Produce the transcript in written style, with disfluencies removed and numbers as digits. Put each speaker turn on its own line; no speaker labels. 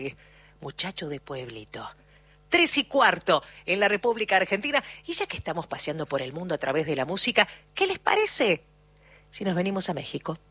muchacho de pueblito. 3:15 en la República Argentina. Y ya que estamos paseando por el mundo a través de la música, ¿qué les parece si nos venimos a México?